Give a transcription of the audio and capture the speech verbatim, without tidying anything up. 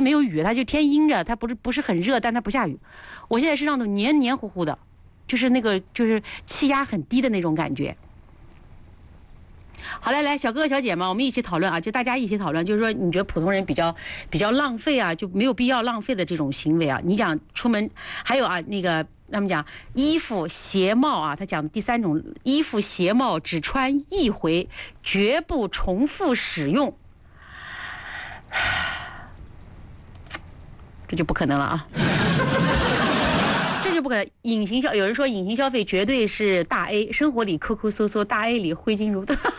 没有雨，它就天阴着，它不是不是很热，但它不下雨。我现在身上都黏黏糊糊的，就是那个就是气压很低的那种感觉。好，来来，小哥哥小姐们，我们一起讨论啊，就大家一起讨论，就是说你觉得普通人比较比较浪费啊，就没有必要浪费的这种行为啊。你讲出门，还有啊那个他们讲衣服鞋帽啊，他讲的第三种衣服鞋帽只穿一回，绝不重复使用，这就不可能了啊。这就不可能。隐形消，有人说隐形消费绝对是大 A， 生活里抠抠搜搜，大 A 里挥金如土。